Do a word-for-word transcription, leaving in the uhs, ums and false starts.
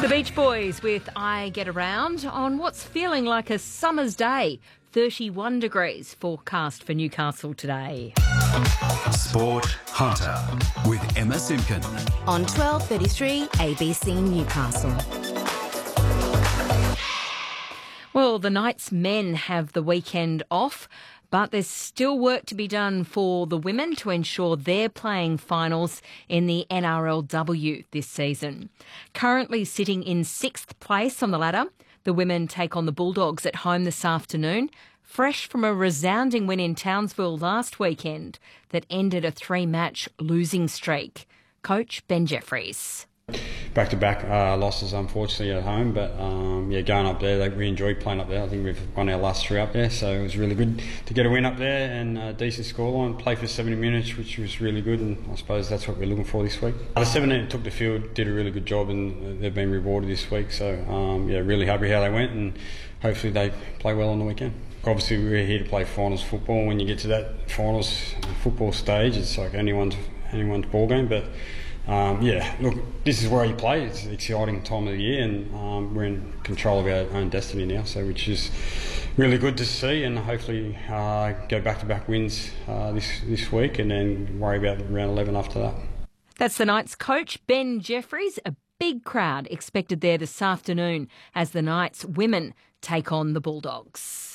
Beach Boys with I Get Around on what's feeling like a summer's day. thirty-one degrees forecast for Newcastle today. Sport Hunter with Emma Simpkin. On twelve thirty-three A B C Newcastle. Well, the Knights men have the weekend off, but there's still work to be done for the women to ensure they're playing finals in the N R L W this season. Currently sitting in sixth place on the ladder, the women take on the Bulldogs at home this afternoon, fresh from a resounding win in Townsville last weekend that ended a three-match losing streak. Coach Ben Jeffries. Back-to-back uh, losses, unfortunately, at home, but um, yeah, going up there, they, we enjoyed playing up there. I think we've won our last three up there, so it was really good to get a win up there and a decent scoreline. Play for seventy minutes, which was really good, and I suppose that's what we're looking for this week. The seventeen took the field, did a really good job, and they've been rewarded this week. So um, yeah, really happy how they went, and hopefully they play well on the weekend. Obviously, we're here to play finals football. When you get to that finals football stage, it's like anyone's anyone's ball game, but. Um, yeah, look, this is where you play. It's an exciting time of the year, and um, we're in control of our own destiny now, so which is really good to see, and hopefully uh, go back-to-back wins uh, this this week, and then worry about round eleven after that. That's the Knights coach, Ben Jeffries. A big crowd expected there this afternoon as the Knights women take on the Bulldogs.